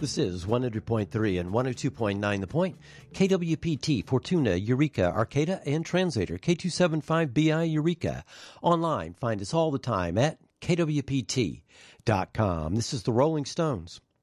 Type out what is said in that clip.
This is 100.3 and 102.9 The Point, KWPT, Fortuna, Eureka, Arcata, and Translator, K275BI Eureka. Online, find us all the time at kwpt.com. This is the Rolling Stones.